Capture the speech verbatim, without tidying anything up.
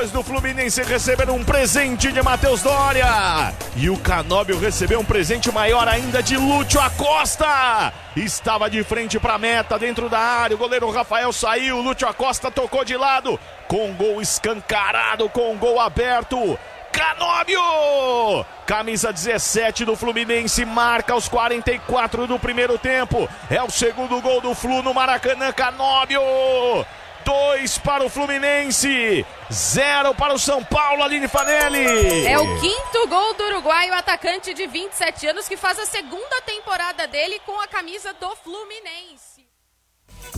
jogadores do Fluminense receberam um presente de Matheus Doria. E o Canóbio recebeu um presente maior ainda de Lúcio Acosta. Estava de frente para a meta, dentro da área. O goleiro Rafael saiu, Lúcio Acosta tocou de lado. Com gol escancarado, com gol aberto. Canóbio! Camisa dezessete do Fluminense marca aos quarenta e quatro do primeiro tempo. É o segundo gol do Flu no Maracanã. Canóbio! Dois para o Fluminense, zero para o São Paulo, Aline Fanelli. É o quinto gol do uruguaio, atacante de vinte e sete anos, que faz a segunda temporada dele com a camisa do Fluminense.